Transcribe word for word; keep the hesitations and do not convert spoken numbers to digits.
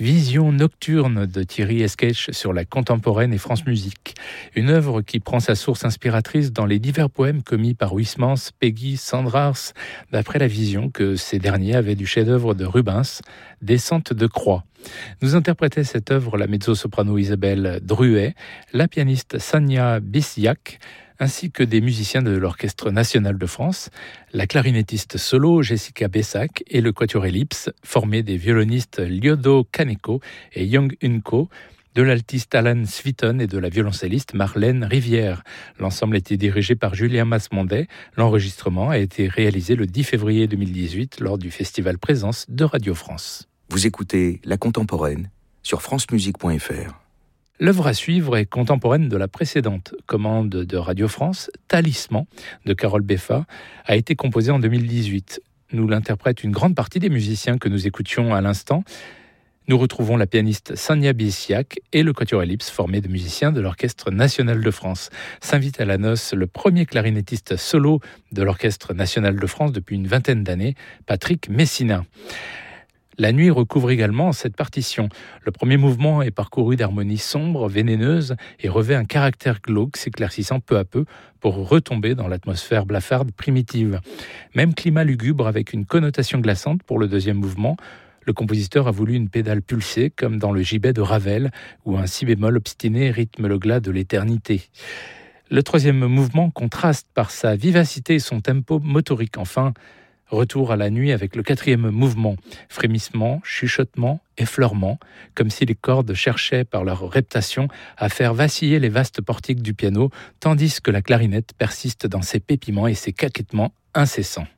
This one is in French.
Vision nocturne de Thierry Esquèche sur la contemporaine et France Musique. Une œuvre qui prend sa source inspiratrice dans les divers poèmes commis par Huysmans, Péguy, Sandrars, d'après la vision que ces derniers avaient du chef-d'œuvre de Rubens, Descente de Croix. Nous interprétait cette œuvre la mezzo-soprano Isabelle Druet, la pianiste Sania Bissiak, ainsi que des musiciens de l'Orchestre national de France, la clarinettiste solo Jessica Bessac et le quatuor Ellipse, formé des violonistes Lyodo Kaneko et Young Unko, de l'altiste Alan Sviton et de la violoncelliste Marlène Rivière. L'ensemble était dirigé par Julien Masmondet. L'enregistrement a été réalisé le dix février deux mille dix-huit lors du Festival Présence de Radio France. Vous écoutez La Contemporaine sur francemusique point f r. L'œuvre à suivre est contemporaine de la précédente. Commande de Radio France, Talisman, de Carole Beffa, a été composée en deux mille dix-huit. Nous l'interprètent une grande partie des musiciens que nous écoutions à l'instant. Nous retrouvons la pianiste Sania Bissiak et le quatuor Ellipse formé de musiciens de l'Orchestre national de France. S'invite à la noce le premier clarinettiste solo de l'Orchestre national de France depuis une vingtaine d'années, Patrick Messina. La nuit recouvre également cette partition. Le premier mouvement est parcouru d'harmonies sombres, vénéneuses et revêt un caractère glauque s'éclaircissant peu à peu pour retomber dans l'atmosphère blafarde primitive. Même climat lugubre avec une connotation glaçante pour le deuxième mouvement. Le compositeur a voulu une pédale pulsée comme dans le gibet de Ravel où un si bémol obstiné rythme le glas de l'éternité. Le troisième mouvement contraste par sa vivacité et son tempo motorique. Enfin, retour à la nuit avec le quatrième mouvement, frémissement, chuchotement, effleurement, comme si les cordes cherchaient par leur reptation à faire vaciller les vastes portiques du piano, tandis que la clarinette persiste dans ses pépiments et ses caquettements incessants.